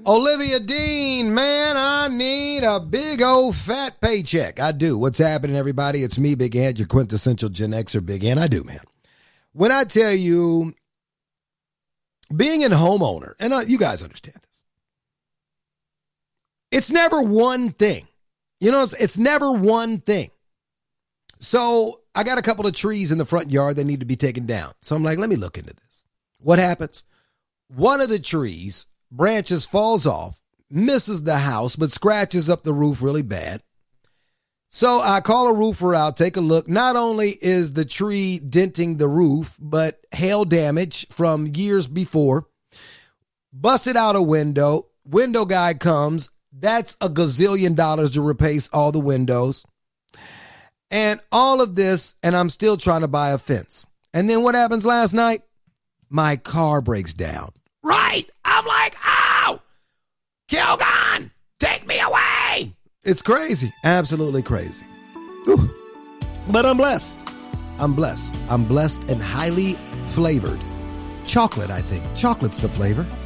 Olivia Dean, man, I need a big old fat paycheck. I do. What's happening, everybody? It's me, Big Ant, your quintessential Gen Xer, Big Ant. I do, man. When I tell you, being a homeowner, and you guys understand this, it's never one thing. You know, it's never one thing. So I got a couple of trees in the front yard that need to be taken down. So I'm like, let me look into this. What happens? One of the trees, branches falls off, misses the house, but scratches up the roof really bad. So I call a roofer out, take a look. Not only is the tree denting the roof, but hail damage from years before. Busted out a window. Window guy comes. That's $1 gazillion to replace all the windows. And all of this, and I'm still trying to buy a fence. And then what happens last night? My car breaks down. Right. I'm like, ow, Kilgon, take me away. It's crazy. Absolutely crazy. Whew. But I'm blessed. I'm blessed. I'm blessed and highly flavored. Chocolate, I think. Chocolate's the flavor.